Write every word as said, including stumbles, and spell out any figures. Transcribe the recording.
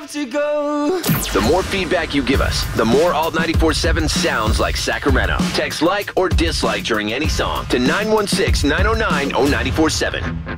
have to go. The more feedback you give us, the more Alt ninety-four point seven sounds like Sacramento. Text like or dislike during any song to nine one six, nine oh nine, oh nine four seven.